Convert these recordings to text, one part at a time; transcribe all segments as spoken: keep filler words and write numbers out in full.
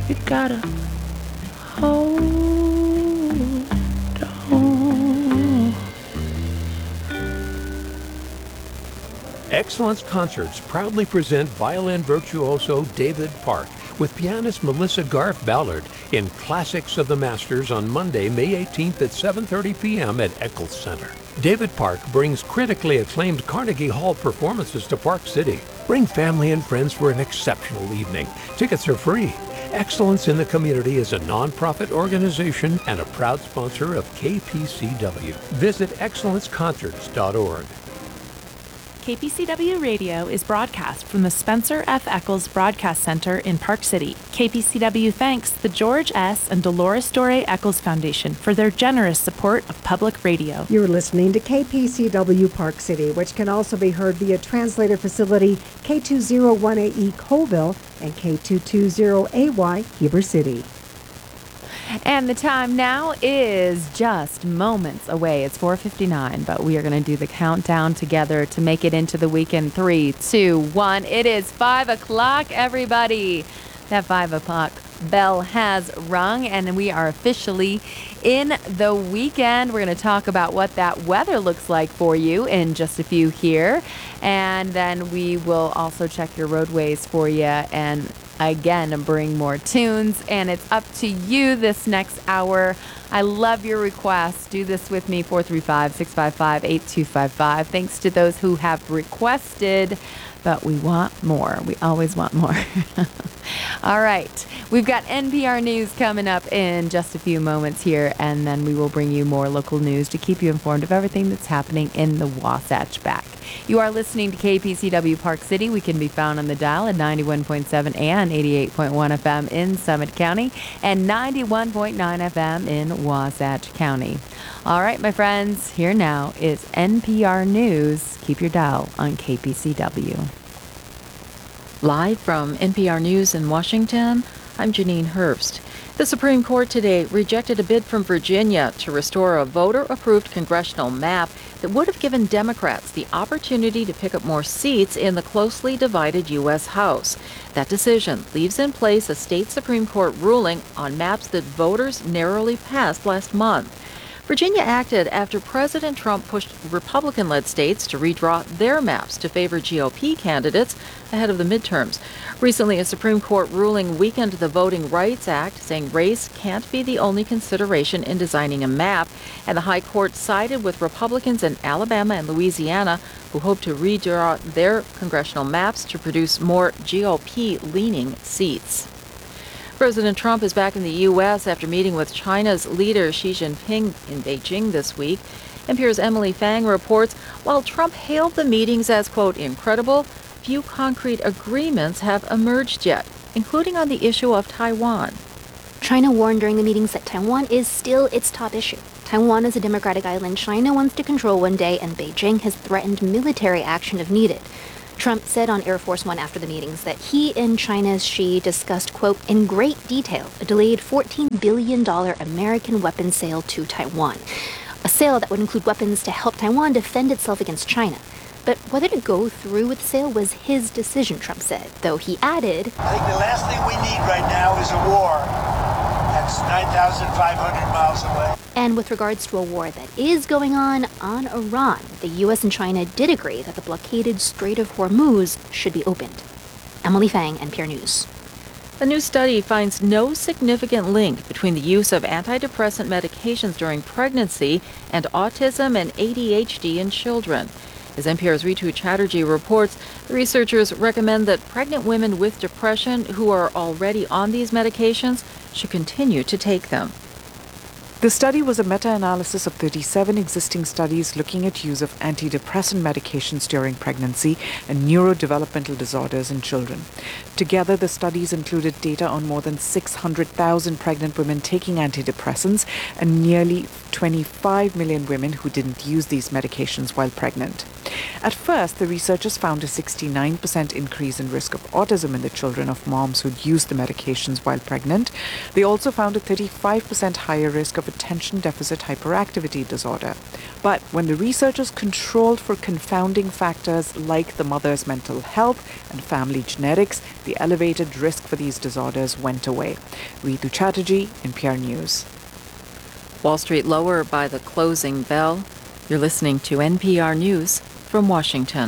You gotta hold on. Excellence Concerts proudly present violin virtuoso David Park with pianist Melissa Garf Ballard in Classics of the Masters on Monday, May eighteenth at seven thirty p.m. at Eccles Center. David Park brings critically acclaimed Carnegie Hall performances to Park City. Bring family and friends for an exceptional evening. Tickets are free. Excellence in the Community is a nonprofit organization and a proud sponsor of K P C W. Visit excellence concerts dot org. K P C W Radio is broadcast from the Spencer F. Eccles Broadcast Center in Park City. K P C W thanks the George S. and Dolores Doré Eccles Foundation for their generous support of public radio. You're listening to K P C W Park City, which can also be heard via translator facility K two oh one A E Colville and K two twenty A Y Heber City. And the time now is just moments away. It's four fifty-nine, but we are going to do the countdown together to make it into the weekend. Three, two, one. It is five o'clock, everybody. That five o'clock bell has rung, and we are officially in the weekend. We're going to talk about what that weather looks like for you in just a few here. And then we will also check your roadways for you and again bring more tunes, and it's up to you this next hour. I love your requests. Do this with me, four three five, six five five, eight two five five. Thanks to those who have requested, but we want more. We always want more. All right, we've got N P R News coming up in just a few moments here, and then we will bring you more local news to keep you informed of everything that's happening in the Wasatch Back. You are listening to K P C W Park City. We can be found on the dial at ninety-one point seven and eighty-eight point one F M in Summit County and ninety-one point nine F M in Wasatch County. All right, my friends, here now is N P R News. Keep your dial on K P C W. Live from N P R News in Washington, I'm Janine Herbst. The Supreme Court today rejected a bid from Virginia to restore a voter-approved congressional map that would have given Democrats the opportunity to pick up more seats in the closely divided U S House. That decision leaves in place a state Supreme Court ruling on maps that voters narrowly passed last month. Virginia acted after President Trump pushed Republican-led states to redraw their maps to favor G O P candidates ahead of the midterms. Recently, a Supreme Court ruling weakened the Voting Rights Act, saying race can't be the only consideration in designing a map, and the High Court sided with Republicans in Alabama and Louisiana who hope to redraw their congressional maps to produce more G O P-leaning seats. President Trump is back in the U S after meeting with China's leader Xi Jinping in Beijing this week. N P R's Emily Fang reports, while Trump hailed the meetings as, quote, incredible, few concrete agreements have emerged yet, including on the issue of Taiwan. China warned during the meetings that Taiwan is still its top issue. Taiwan is a democratic island China wants to control one day, and Beijing has threatened military action if needed. Trump said on Air Force One after the meetings that he and China's Xi discussed, quote, in great detail, a delayed fourteen billion dollars American weapons sale to Taiwan. A sale that would include weapons to help Taiwan defend itself against China. But whether to go through with the sale was his decision, Trump said, though he added, I think the last thing we need right now is a war. That's nine thousand five hundred miles away. And with regards to a war that is going on on Iran, the U S and China did agree that the blockaded Strait of Hormuz should be opened. Emily Fang, N P R News. A new study finds no significant link between the use of antidepressant medications during pregnancy and autism and A D H D in children. As N P R's Ritu Chatterjee reports, the researchers recommend that pregnant women with depression who are already on these medications should continue to take them. The study was a meta-analysis of thirty-seven existing studies looking at use of antidepressant medications during pregnancy and neurodevelopmental disorders in children. Together, the studies included data on more than six hundred thousand pregnant women taking antidepressants and nearly twenty-five million women who didn't use these medications while pregnant. At first, the researchers found a sixty-nine percent increase in risk of autism in the children of moms who'd used the medications while pregnant. They also found a thirty-five percent higher risk of attention deficit hyperactivity disorder. But when the researchers controlled for confounding factors like the mother's mental health and family genetics, the elevated risk for these disorders went away. Ritu Chatterjee, N P R News. Wall Street lower by the closing bell. You're listening to N P R News from Washington.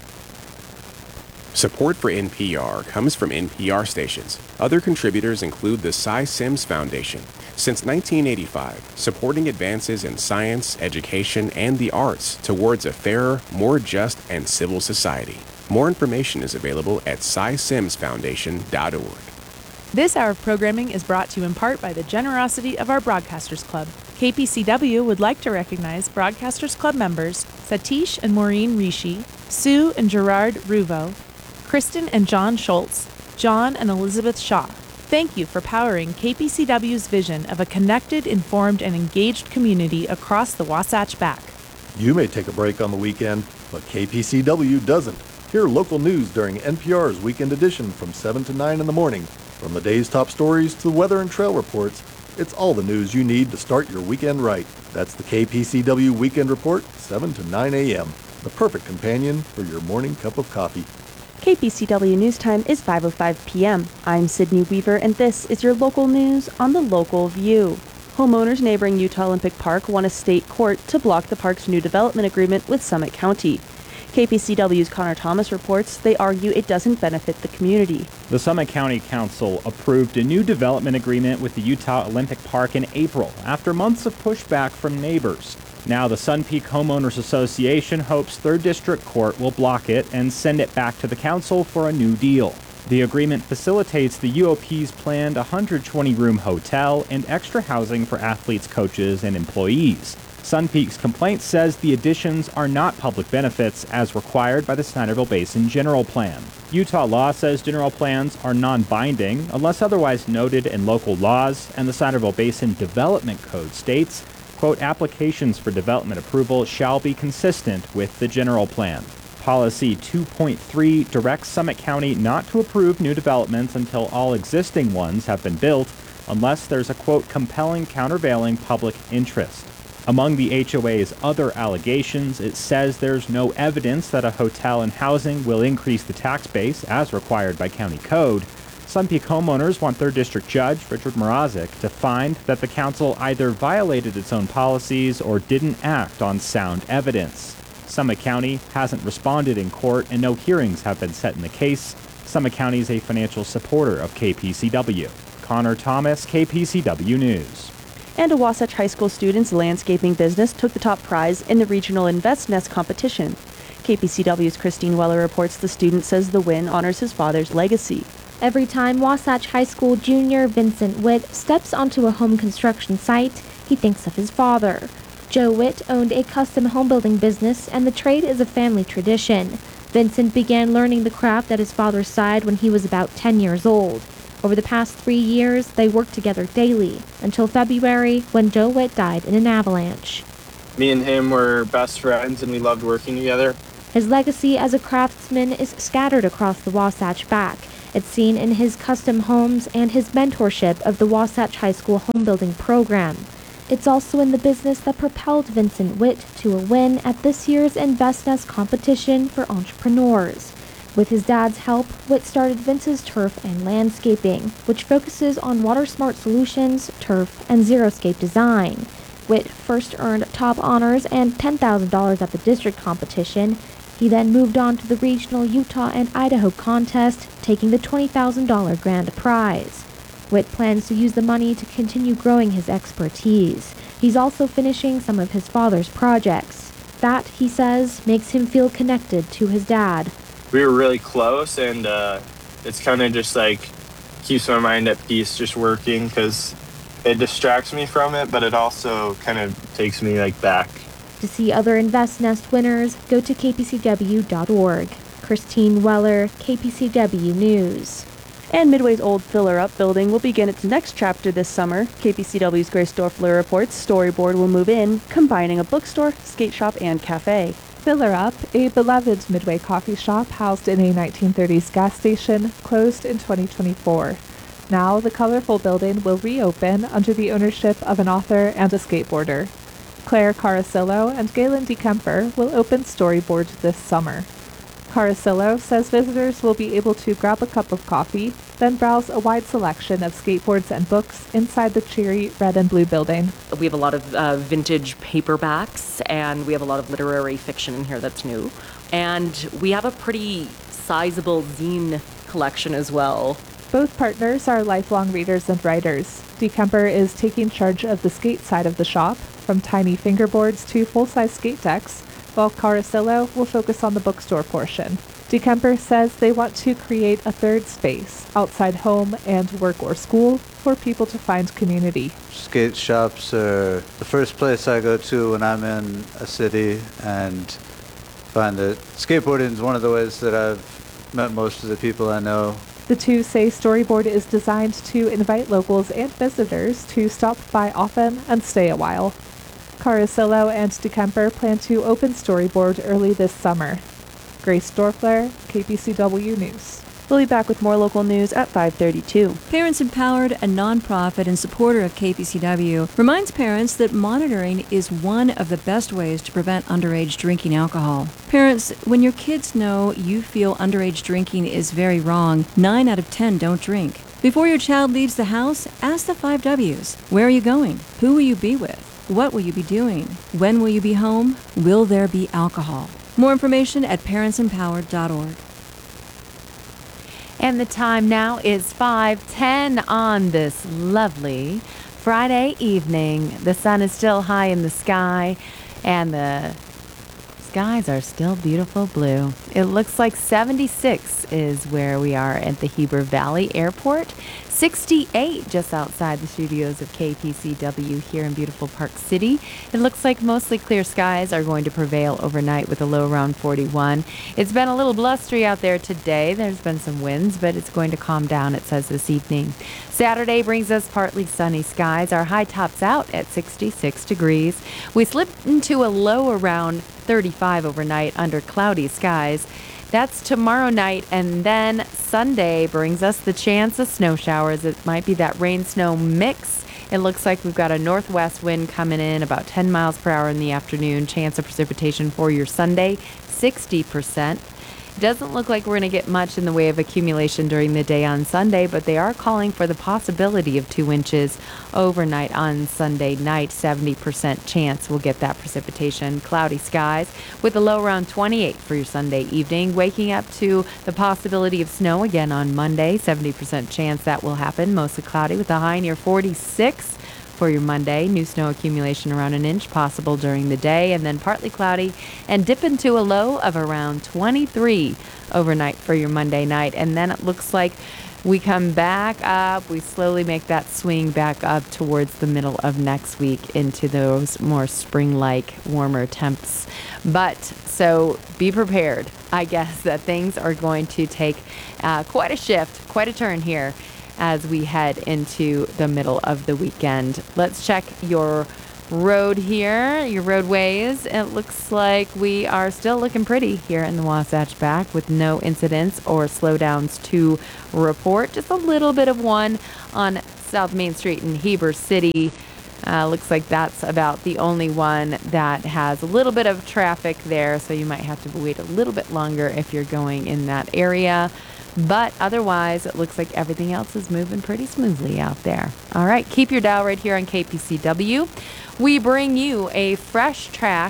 Support for N P R comes from N P R stations. Other contributors include the Cy Sims Foundation. Since nineteen eighty-five, supporting advances in science, education, and the arts towards a fairer, more just, and civil society. More information is available at cy sims foundation dot org. This hour of programming is brought to you in part by the generosity of our Broadcasters Club. K P C W would like to recognize Broadcasters Club members Satish and Maureen Rishi, Sue and Gerard Ruvo, Kristen and John Schultz, John and Elizabeth Shaw. Thank you for powering K P C W's vision of a connected, informed, and engaged community across the Wasatch Back. You may take a break on the weekend, but K P C W doesn't. Hear local news during N P R's Weekend Edition from seven to nine in the morning. From the day's top stories to the weather and trail reports, it's all the news you need to start your weekend right. That's the K P C W Weekend Report, seven to nine a.m. The perfect companion for your morning cup of coffee. K P C W News Time is five oh five p.m. I'm Sydney Weaver, and this is your local news on the Local View. Homeowners neighboring Utah Olympic Park won a state court to block the park's new development agreement with Summit County. K P C W's Connor Thomas reports they argue it doesn't benefit the community. The Summit County Council approved a new development agreement with the Utah Olympic Park in April after months of pushback from neighbors. Now the Sun Peak Homeowners Association hopes third District Court will block it and send it back to the council for a new deal. The agreement facilitates the U O P's planned one hundred twenty room hotel and extra housing for athletes, coaches, and employees. Sun Peak's complaint says the additions are not public benefits as required by the Snyderville Basin General Plan. Utah law says general plans are non-binding unless otherwise noted in local laws, and the Snyderville Basin Development Code states, quote, applications for development approval shall be consistent with the general plan. Policy two point three directs Summit County not to approve new developments until all existing ones have been built, unless there's a, quote, compelling countervailing public interest. Among the H O A's other allegations, it says there's no evidence that a hotel and housing will increase the tax base as required by county code. Sun Peak homeowners want third District Judge Richard Mrazek to find that the council either violated its own policies or didn't act on sound evidence. Summit County hasn't responded in court and no hearings have been set in the case. Summit County is a financial supporter of K P C W. Connor Thomas, K P C W News. And a Wasatch High School student's landscaping business took the top prize in the regional InvestNest competition. K P C W's Christine Weller reports the student says the win honors his father's legacy. Every time Wasatch High School junior Vincent Witt steps onto a home construction site, he thinks of his father. Joe Witt owned a custom home building business, and the trade is a family tradition. Vincent began learning the craft at his father's side when he was about ten years old. Over the past three years, they worked together daily, until February, when Joe Witt died in an avalanche. Me and him were best friends, and we loved working together. His legacy as a craftsman is scattered across the Wasatch Back. It's seen in his custom homes and his mentorship of the Wasatch High School home building program. It's also in the business that propelled Vincent Witt to a win at this year's InvestNest competition for entrepreneurs. With his dad's help, Witt started Vince's Turf and Landscaping, which focuses on water-smart solutions, turf, and xeriscape design. Witt first earned top honors and ten thousand dollars at the district competition. He then moved on to the regional Utah and Idaho contest, taking the twenty thousand dollars grand prize. Witt plans to use the money to continue growing his expertise. He's also finishing some of his father's projects. That, he says, makes him feel connected to his dad. We were really close, and uh, it's kind of just like keeps my mind at peace just working, because it distracts me from it, but it also kind of takes me like back. To see other InvestNest winners, go to k p c w dot org. Christine Weller, K P C W News. And Midway's old filler-up building will begin its next chapter this summer. K P C W's Grace Dorfler reports Storyboard will move in, combining a bookstore, skate shop, and cafe. Filler Up, a beloved Midway coffee shop housed in a nineteen thirties gas station, closed in twenty twenty-four. Now, the colorful building will reopen under the ownership of an author and a skateboarder. Claire Carasillo and Galen DeKemper will open Storyboard this summer. Carasillo says visitors will be able to grab a cup of coffee, then browse a wide selection of skateboards and books inside the cheery red and blue building. We have a lot of uh, vintage paperbacks, and we have a lot of literary fiction in here that's new. And we have a pretty sizable zine collection as well. Both partners are lifelong readers and writers. DeKemper is taking charge of the skate side of the shop, from tiny fingerboards to full-size skate decks, while Carasillo will focus on the bookstore portion. DeKemper says they want to create a third space, outside home and work or school, for people to find community. Skate shops are the first place I go to when I'm in a city, and find that skateboarding is one of the ways that I've met most of the people I know. The two say Storyboard is designed to invite locals and visitors to stop by often and stay a while. Carasillo and DeKemper plan to open Storyboard early this summer. Grace Dorfler, K P C W News. We'll be back with more local news at five thirty-two. Parents Empowered, a nonprofit and supporter of K P C W, reminds parents that monitoring is one of the best ways to prevent underage drinking alcohol. Parents, when your kids know you feel underage drinking is very wrong, nine out of ten don't drink. Before your child leaves the house, ask the five W's. Where are you going? Who will you be with? What will you be doing? When will you be home? Will there be alcohol? More information at parents empowered dot org. And the time now is five ten on this lovely Friday evening. The sun is still high in the sky, and the skies are still beautiful blue. It looks like seventy-six is where we are at the Heber Valley Airport. sixty-eight just outside the studios of K P C W here in beautiful Park City. It looks like mostly clear skies are going to prevail overnight with a low around forty-one. It's been a little blustery out there today. There's been some winds, but it's going to calm down, it says, this evening. Saturday brings us partly sunny skies. Our high tops out at sixty-six degrees. We slip into a low around thirty-five overnight under cloudy skies. That's tomorrow night, and then Sunday brings us the chance of snow showers. It might be that rain-snow mix. It looks like we've got a northwest wind coming in about ten miles per hour in the afternoon. Chance of precipitation for your Sunday, sixty percent. Doesn't look like we're going to get much in the way of accumulation during the day on Sunday, but they are calling for the possibility of two inches overnight on Sunday night. seventy percent chance we'll get that precipitation. Cloudy skies with a low around twenty-eight for your Sunday evening. Waking up to the possibility of snow again on Monday. seventy percent chance that will happen. Mostly cloudy with a high near forty-six. For your Monday, new snow accumulation around an inch possible during the day, and then partly cloudy and dip into a low of around twenty-three overnight for your Monday night. And then it looks like we come back up, we slowly make that swing back up towards the middle of next week into those more spring-like warmer temps. But so be prepared, I guess, that things are going to take uh, quite a shift, quite a turn here as we head into the middle of the weekend. Let's check your road here, your roadways. It looks like we are still looking pretty here in the Wasatch Back with no incidents or slowdowns to report. Just a little bit of one on South Main Street in Heber City. Uh, looks like that's about the only one that has a little bit of traffic there, so you might have to wait a little bit longer if you're going in that area. But otherwise, it looks like everything else is moving pretty smoothly out there. All right, keep your dial right here on K P C W. We bring you a fresh track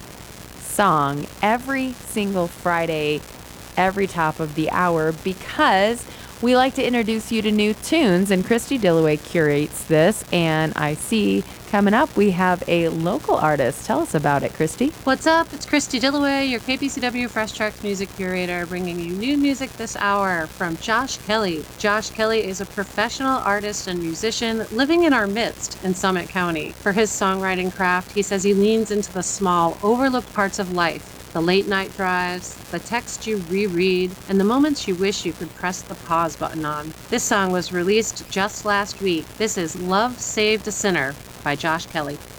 song every single Friday, every top of the hour, because we like to introduce you to new tunes, and Christy Dillaway curates this, and I see coming up we have a local artist. Tell us about it, Christy. What's up? It's Christy Dillaway, your K P C W Fresh Tracks music curator, bringing you new music this hour from Josh Kelly. Josh Kelly is a professional artist and musician living in our midst in Summit County. For his songwriting craft, he says he leans into the small, overlooked parts of life. The late night drives, the text you reread, and the moments you wish you could press the pause button on. This song was released just last week. This is Love Saved a Sinner by Josh Kelly.